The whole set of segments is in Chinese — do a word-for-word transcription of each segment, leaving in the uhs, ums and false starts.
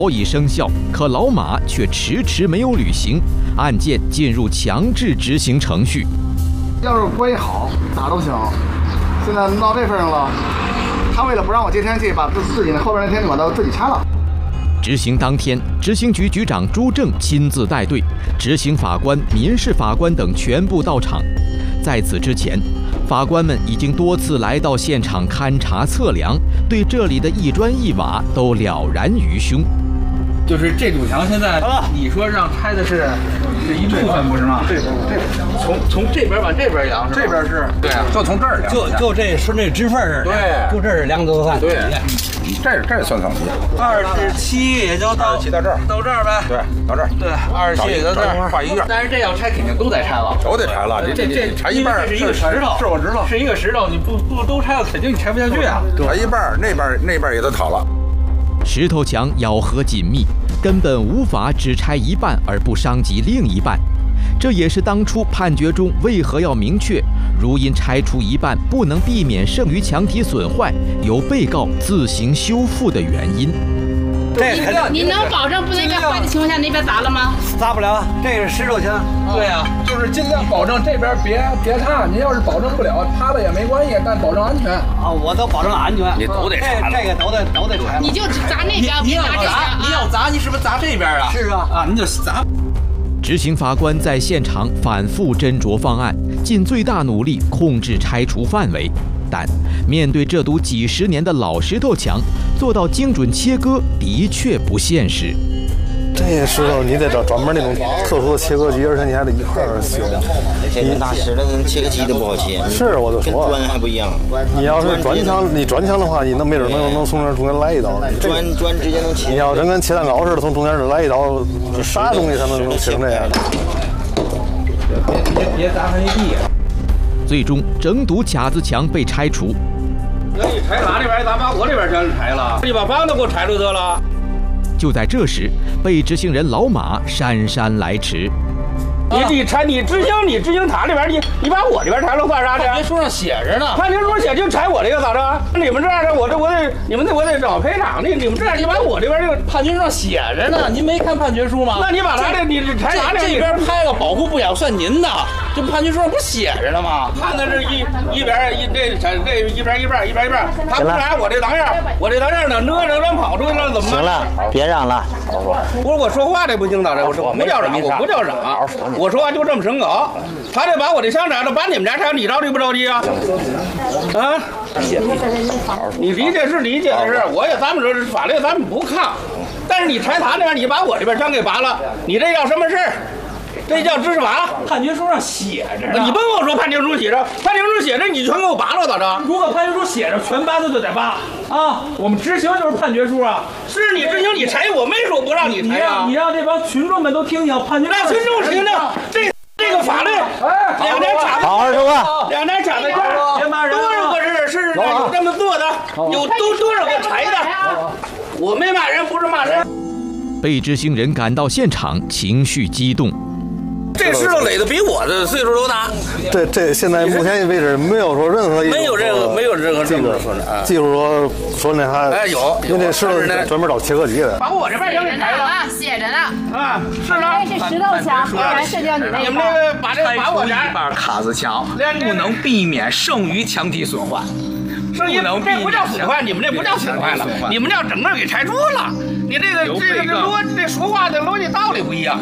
早已生效，可老马却迟迟没有履行，案件进入强制执行程序。 要是关系好，咋都行。现在闹这份上了，他为了不让我接天气，把自自己那后边那天气管道自己拆了。 执行当天，执行局局长朱正亲自带队，执行法官、民事法官等全部到场。在此之前，法官们已经多次来到现场勘查测量，对这里的一砖一瓦都了然于胸。 就是这堵墙现在，你说让拆的是是一部分不是吗？ 这边这边从从这边往这边量， 这边是对啊，就从这儿量， 就就这顺这直缝儿， 对， 就这儿量多宽， 对，这这算怎么的？ 二十七也就到二十七到这儿， 到这儿呗， 对，到这儿， 对，二十七也到这儿， 画一院。 但是这要拆肯定都得拆了， 都得拆了，这这这拆一半这是一个石头， 是我知道， 是一个石头，你不不都拆了，肯定你拆不下去啊。 拆一半，那边那边也都塌了。 石头墙咬合紧密，根本无法只拆一半而不伤及另一半。这也是当初判决中为何要明确，如因拆除一半不能避免剩余墙体损坏，由被告自行修复的原因。 这你能保证不那边坏的情况下那边砸了吗？ 砸不了，这是石头墙。 对呀、啊， 就是尽量保证这边别别塌。您要是保证不了，塌了也没关系，但保证安全。 啊，我都保证安全。 你都得拆了， 这个都得都得拆。 你就砸那边，别砸这边。 你要砸，你是不是砸这边啊？ 是啊， 啊，你就砸。 执行法官在现场反复斟酌方案，尽最大努力控制拆除范围。但面对这堵几十年的老石头墙，做到精准切割的确不现实。 这些石头你得找专门那种特殊的切割机，而且你还得一块儿切。 这个大石头切割机都不好切。 是，我就说， 跟砖还不一样。 你要是砖墙，你砖墙的话，你能没准能能从这中间来一刀。 砖砖直接能切。 你要真跟切蛋糕似的，从中间这来一刀，这啥东西才能能切成这样？ 别别别砸上一地。 最终，整堵卡子墙被拆除。 那你拆哪里边？咱把我这边全拆了，你把房子给我拆了得了。 就在这时，被执行人老马姗姗来迟。 你你拆你执行你执行他这边，你你把我这边拆了算啥的？判决书上写着呢。判决书写就拆我这个咋着？你们这样的，我这我得你们得我得找赔偿的。你们这样，你把我这边这个判决书上写着呢。您没看判决书吗？那你把他这你拆哪里？这边拍个保护不雅算您的，这判决书上不写着呢吗？看的是一一边一这这一边一半一边一半，他不然我这当样，我这当样呢，哪能能跑出去了？怎么？ 行了，别嚷了。 不是我说话这不行的，我我不叫嚷，我不叫嚷。我说话就这么省稿，他这把我这枪拆了，把你们家拆，你着急不着急啊？啊？你理解是理解的是，我也咱们这法律咱们不抗，但是你拆他那边，你把我这边枪给拔了，你这叫什么事？这叫知识法。判决书上写着呢，你甭跟我说判决书写着，判决书写着，你全给我拔了咋着？如果判决书写着全拔了就得拔啊！我们执行就是判决书啊，是你执行你拆，我没说不让你拆啊！你让这帮群众们都听听判决书，让群众听听这这个法律，两年查的， 好好说话， 两年查的卷，别骂人，多少个是是有这么做的，有都多少个拆的，我没骂人，不是骂人。 被执行人赶到现场，情绪激动。 这石头垒的比我的岁数都大。 这这现在目前为止没有说任何一没有任何没有任何证据说的啊。 技术说说那还哎有， 因为这石头专门找切割机的。 把我这边也给拆了啊，写着呢。 啊，是呢。 这是石头墙，不然是叫你那你们这个把这个把我这一半卡子墙，不能避免剩余墙体损坏。 不能这不叫损坏，你们这不叫损坏了，你们叫整个给拆除了。你这个这个这逻这说话的逻辑道理不一样。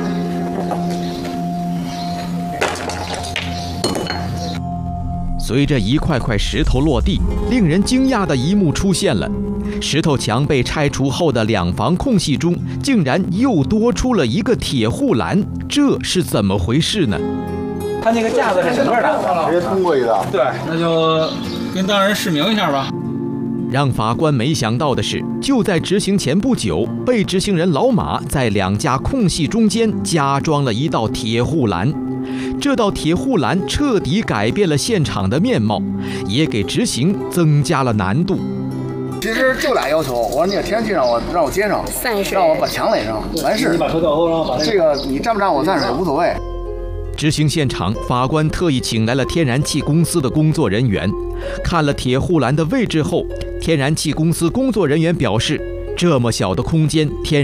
随着一块块石头落地，令人惊讶的一幕出现了：石头墙被拆除后的两房空隙中，竟然又多出了一个铁护栏，这是怎么回事呢？ 他那个架子是整个的， 直接通过一个。 对，那就跟当人示明一下吧。 让法官没想到的是，就在执行前不久，被执行人老马在两架空隙中间加装了一道铁护栏。这道铁护栏彻底改变了现场的面貌，也给执行增加了难度。 其实就俩要求，我说你有天气让我让我接上，让我把墙垒上，完事。你把车掉后上，把这个你占不占我暂时也无所谓。 执行现场，法官特意请来了天然气公司的工作人员，看了铁护栏的位置后，天然气公司工作人员表示， 这么小的空间，天